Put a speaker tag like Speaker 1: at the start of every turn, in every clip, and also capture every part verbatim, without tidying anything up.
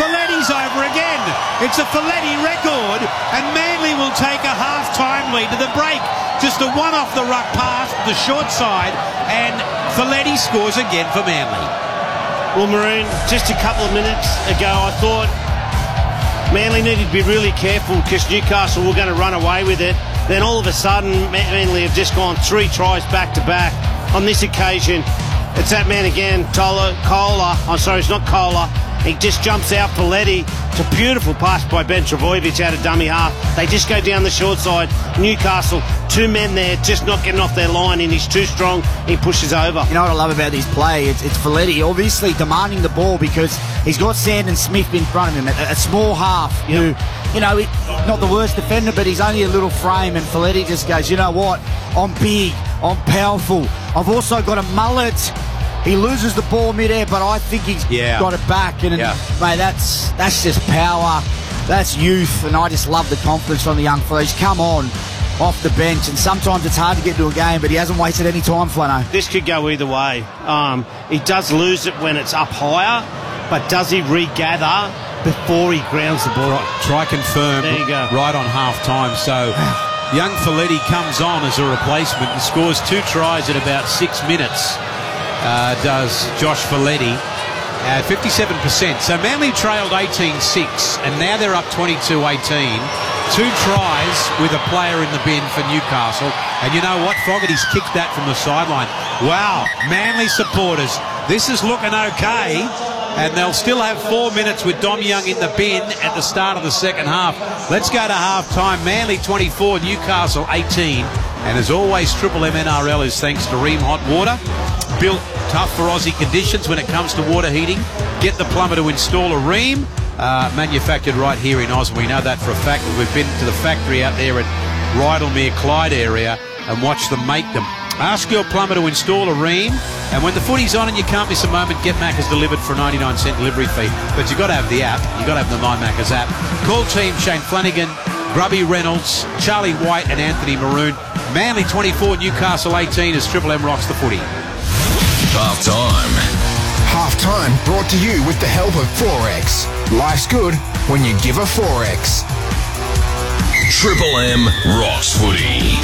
Speaker 1: Folletti's over again. It's a Folletti record, and Manly will take a half-time lead to the break. Just a one off the ruck pass, the short side, and Folletti scores again for Manly.
Speaker 2: Well, Maroon, just a couple of minutes ago, I thought Manly needed to be really careful because Newcastle were going to run away with it. Then all of a sudden, Manly have just gone three tries back to back. On this occasion, it's that man again, Tola, Kola. I'm sorry, it's not Kola. He just jumps out Folletti. It's a beautiful pass by Ben Trbojevic out of dummy half. They just go down the short side. Newcastle, two men there, just not getting off their line, and he's too strong. He pushes over.
Speaker 3: You know what I love about his play? It's, it's Folletti obviously demanding the ball because he's got Sandon Smith in front of him, a, a small half who, you know, it, not the worst defender, but he's only a little frame, and Folletti just goes, you know what? I'm big, I'm powerful. I've also got a mullet. He loses the ball mid-air, but I think he's
Speaker 1: yeah.
Speaker 3: got it back. And,
Speaker 1: yeah.
Speaker 3: mate, that's that's just power. That's youth, and I just love the confidence on the young fella. He's come on off the bench, and sometimes it's hard to get to a game, but he hasn't wasted any time, Flano.
Speaker 2: This could go either way. Um, he does lose it when it's up higher, but does he regather before he grounds the ball?
Speaker 1: Try confirm.
Speaker 2: There you go.
Speaker 1: Right on half-time. So young Folletti comes on as a replacement and scores two tries in about six minutes. Uh, does Josh Folletti at fifty-seven percent. So Manly trailed eighteen six, and now they're up twenty-two eighteen. Two tries with a player in the bin for Newcastle. And you know what? Fogarty's kicked that from the sideline. Wow, Manly supporters, this is looking okay. And they'll still have four minutes with Dom Young in the bin at the start of the second half. Let's go to half-time. Manly twenty-four, Newcastle eighteen. And as always, Triple M N R L is thanks to Rheem Hot Water. Built tough for Aussie conditions when it comes to water heating. Get the plumber to install a Rheem. Uh, manufactured right here in Oz. We know that for a fact. We've been to the factory out there at Rydalmere, Clyde area and watched them make them. Ask your plumber to install a Rheem. And when the footy's on and you can't miss a moment, Get Macca's delivered for a ninety-nine cent delivery fee. But you've got to have the app. You've got to have the My Macca's app. Call team Shane Flanagan, Grubby Reynolds, Charlie White and Anthony Maroon. Manly twenty-four, Newcastle eighteen as Triple M rocks the footy.
Speaker 4: Half time.
Speaker 5: Half time brought to you with the help of Forex. Life's good when you give a Forex.
Speaker 4: Triple M rocks footy.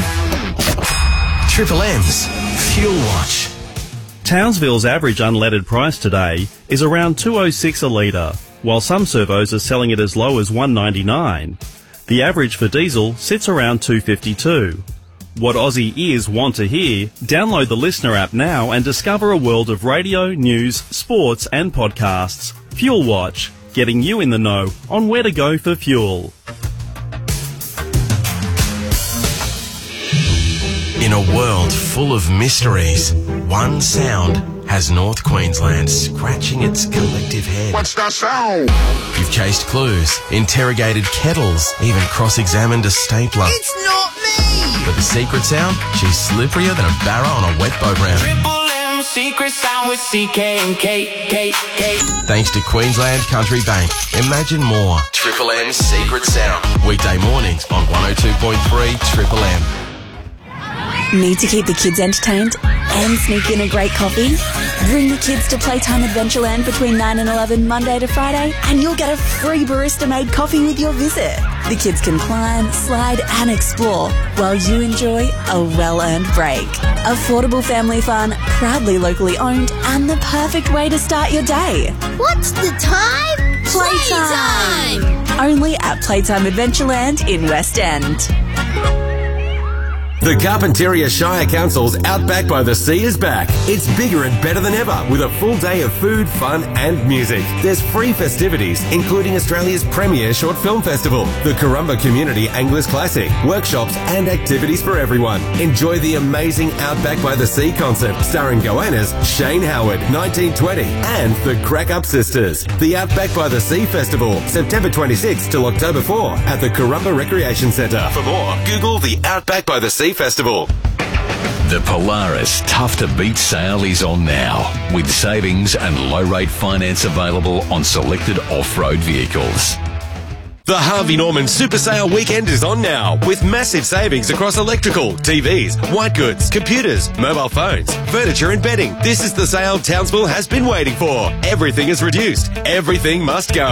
Speaker 5: Triple M's Fuel Watch.
Speaker 6: Townsville's average unleaded price today is around two oh six a litre, while some servos are selling it as low as one ninety-nine. The average for diesel sits around two fifty-two. What Aussie ears want to hear? Download the Listener app now and discover a world of radio, news, sports and podcasts. Fuel Watch, getting you in the know on where to go for fuel.
Speaker 7: In a world full of mysteries, one sound has North Queensland scratching its collective head.
Speaker 5: What's that sound?
Speaker 7: You've chased clues, interrogated kettles, even cross-examined a stapler.
Speaker 8: It's not me!
Speaker 7: But the secret sound? She's slipperier than a barra on a wet boat ramp.
Speaker 8: Triple M secret sound with C K and K, K, K.
Speaker 7: Thanks to Queensland Country Bank. Imagine more. Triple M's secret sound. Weekday mornings on one oh two point three Triple M.
Speaker 9: Need to keep the kids entertained and sneak in a great coffee? Bring the kids to Playtime Adventureland between nine and eleven Monday to Friday and you'll get a free barista-made coffee with your visit. The kids can climb, slide and explore while you enjoy a well-earned break. Affordable family fun, proudly locally owned and the perfect way to start your day.
Speaker 8: What's the time?
Speaker 9: Playtime! Playtime! Only at Playtime Adventureland in West End.
Speaker 10: The Carpentaria Shire Council's Outback by the Sea is back. It's bigger and better than ever with a full day of food, fun and music. There's free festivities, including Australia's premier short film festival, the Currumba Community Anglers Classic, workshops and activities for everyone. Enjoy the amazing Outback by the Sea concert starring Goannas, Shane Howard, nineteen twenty and the Crack Up Sisters. The Outback by the Sea Festival, September twenty-sixth till October fourth at the Currumba Recreation Centre. For more, Google the Outback by the Sea Festival.
Speaker 4: The Polaris Tough to Beat sale is on now, with savings and low rate finance available on selected off-road vehicles.
Speaker 10: The Harvey Norman Super Sale weekend is on now, with massive savings across electrical, T Vs, white goods, computers, mobile phones, furniture and bedding. This is the sale Townsville has been waiting for. Everything is reduced. Everything must go.